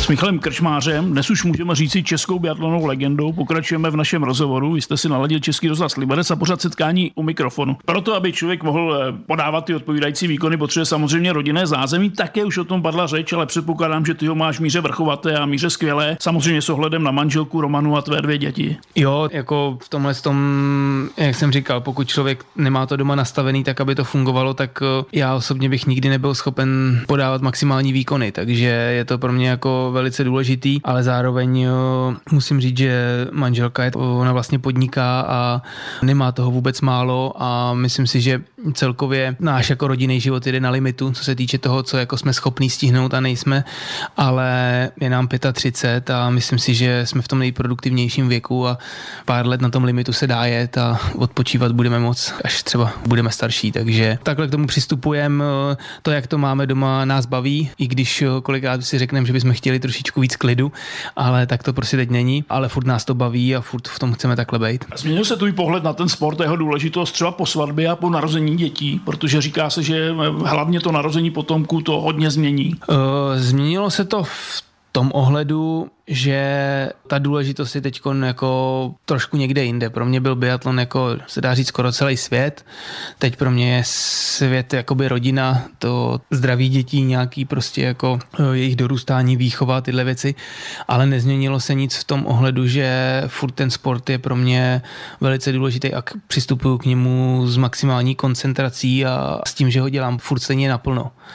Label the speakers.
Speaker 1: Michalem Krčmářem, dnes už můžeme říci českou biatlonovou legendou, pokračujeme v našem rozhovoru. Vy jste si naladil Český rozhlas Liberec a pořad setkání u mikrofonu. Proto, aby člověk mohl podávat ty odpovídající výkony, potřebuje samozřejmě rodinné zázemí. Také už o tom padla řeč, ale předpokládám, že ty ho máš míře vrchovaté a míře skvělé. Samozřejmě s ohledem na manželku Romanu a tvé 2 děti.
Speaker 2: Jo, jako v tomhle jak jsem říkal, pokud člověk nemá to doma nastavený tak, aby to fungovalo, tak já osobně bych nikdy nebyl schopen podávat maximální výkony, takže je to pro mě jako velice důležitý, ale zároveň musím říct, že manželka ona vlastně podniká a nemá toho vůbec málo a myslím si, že celkově náš jako rodinný život jde na limitu, co se týče toho, co jako jsme schopní stihnout a nejsme, ale je nám 35 a myslím si, že jsme v tom nejproduktivnějším věku a pár let na tom limitu se dá jet a odpočívat budeme moc, až třeba budeme starší, takže takhle k tomu přistupujeme. To, jak to máme doma, nás baví, i když kolikrát si řekneme, že bychom chtěli trošičku víc klidu, ale tak to prostě teď není, ale furt nás to baví a furt v tom chceme takhle být.
Speaker 1: Změnil se tvůj pohled na ten sport a jeho důležitost třeba po svatbě a po narození dětí, protože říká se, že hlavně to narození potomků to hodně změní.
Speaker 2: Změnilo se to v tom ohledu, že ta důležitost je teď jako trošku někde jinde. Pro mě byl biatlon jako, se dá říct, skoro celý svět. Teď pro mě je svět jakoby rodina, to zdraví dětí, nějaký prostě jako jejich dorůstání, výchova, tyhle věci, ale nezměnilo se nic v tom ohledu, že furt ten sport je pro mě velice důležitý a přistupuju k němu s maximální koncentrací a s tím, že ho dělám furt stejně naplno.